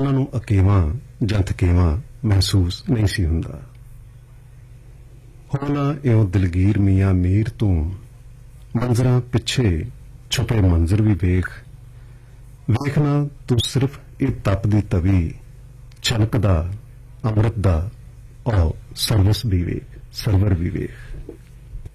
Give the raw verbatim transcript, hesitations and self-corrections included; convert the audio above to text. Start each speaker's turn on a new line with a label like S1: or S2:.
S1: ਉਹਨਾਂ ਨੂੰ ਅਕੇਵਾਂ ਜਾਂ ਥਕੇਵਾਂ ਮਹਿਸੂਸ ਨਹੀਂ ਸੀ ਹੁੰਦਾ। ਹੋਣਾ ਇਉਂ ਦਿਲਗੀਰ ਮੀਆਂ ਮੀਰ ਤੂੰ ਮੰਜ਼ਰਾਂ ਪਿੱਛੇ ਛੁਪੇ ਮੰਜ਼ਰ ਵੀ ਵੇਖ, ਵੇਖਣਾ ਤੂੰ ਸਿਰਫ ਇਹ ਤਪਦੀ ਤਵੀ ਛਲਕਦਾ ਅੰਮ੍ਰਿਤ ਦਾ ਔ ਸਰਵਸ ਵੀ ਵੇਖ, ਸਰਵਰ ਵੀ ਵੇਖ।